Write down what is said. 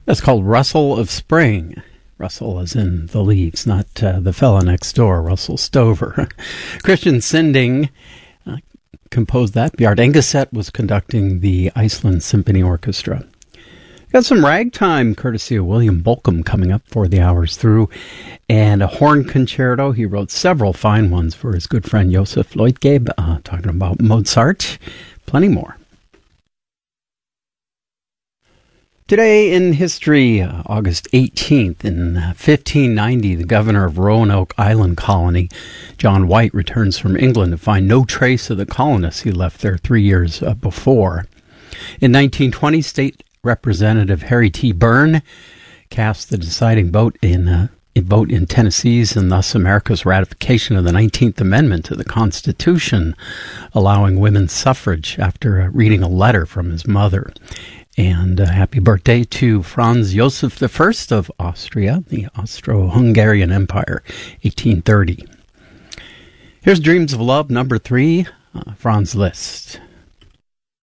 That's called Rustle of Spring. Russell as in the leaves, not the fella next door, Russell Stover. Christian Sinding composed that. Bjart Engeset was conducting the Iceland Symphony Orchestra. Got some ragtime courtesy of William Bolcom coming up for the hours through, and a horn concerto. He wrote several fine ones for his good friend Josef Leutgeb, talking about Mozart. Plenty more. Today in history, August 18th, in 1590, the governor of Roanoke Island Colony, John White, returns from England to find no trace of the colonists he left there 3 years before. In 1920, State Representative Harry T. Byrne cast the deciding vote in Tennessee's and thus America's ratification of the 19th Amendment to the Constitution, allowing women's suffrage after reading a letter from his mother. And happy birthday to Franz Josef I of Austria, the Austro-Hungarian Empire, 1830. Here's Dreams of Love, number 3, Franz Liszt.